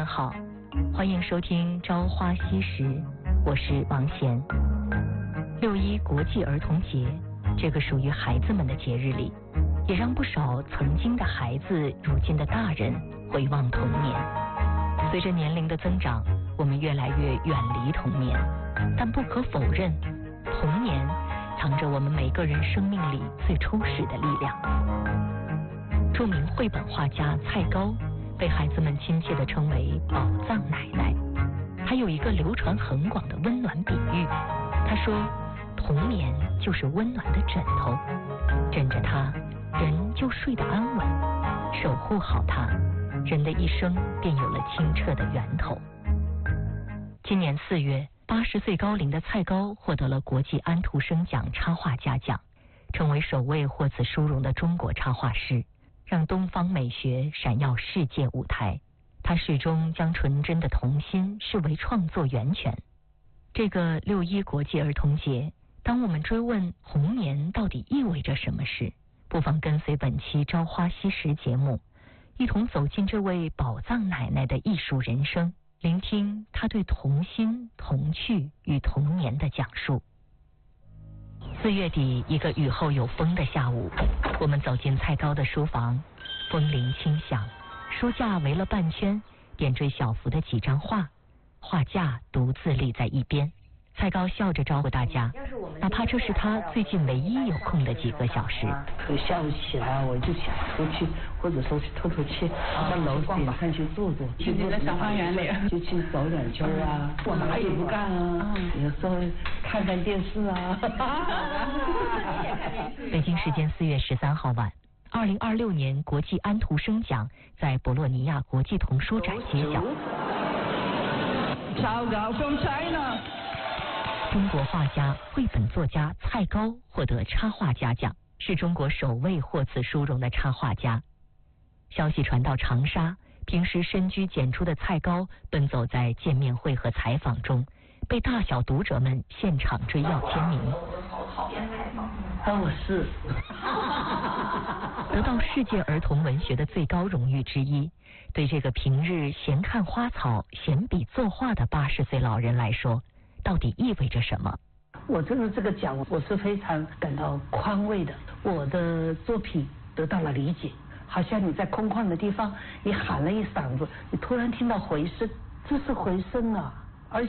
们好，欢迎收听《朝花夕拾》，我是王贤。6·1国际儿童节，这个属于孩子们的节日里，也让不少曾经的孩子、如今的大人回望童年。随着年龄的增长，我们越来越远离童年，但不可否认，童年藏着我们每个人生命里最初始的力量。著名绘本画家蔡高被孩子们亲切地称为宝藏奶奶。他有一个流传很广的温暖比喻，他说童年就是温暖的枕头，枕着它人就睡得安稳，守护好它，人的一生便有了清澈的源头。今年4月，80岁高龄的蔡高获得了国际安徒生奖插画家奖，成为首位获此殊荣的中国插画师，让东方美学闪耀世界舞台。他始终将纯真的童心视为创作源泉。这个6·1国际儿童节，当我们追问童年到底意味着什么时，不妨跟随本期《朝花夕拾》节目，一同走进这位宝藏奶奶的艺术人生，聆听她对童心、童趣与童年的讲述。4月底，一个雨后有风的下午，我们走进蔡高的书房，风铃轻响，书架围了半圈，点缀小幅的几张画，画架独自立在一边。蔡高笑着招呼大家，哪怕这是他最近唯一有空的几个小时。 下午起来我就想出去，或者说去透透气，到楼顶上去坐坐， 去那个小花园里， 就去走两圈啊，我哪也不干啊，有时候看看电视啊。 北京时间4月13号晚，2026年国际安徒生奖在博洛尼亚国际童书展揭晓。中国画家、绘本作家蔡高获得插画家奖，是中国首位获此殊荣的插画家。消息传到长沙，平时深居简出的蔡高奔走在见面会和采访中，被大小读者们现场追要签名。 讨厌采访。我是。 得到世界儿童文学的最高荣誉之一，对这个平日闲看花草、闲笔作画的80岁老人来说，到底意味着什么？ 我真的这个奖，我是非常感到宽慰的。我的作品得到了理解，好像你在空旷的地方，你喊了一嗓子，你突然听到回声，这是回声啊！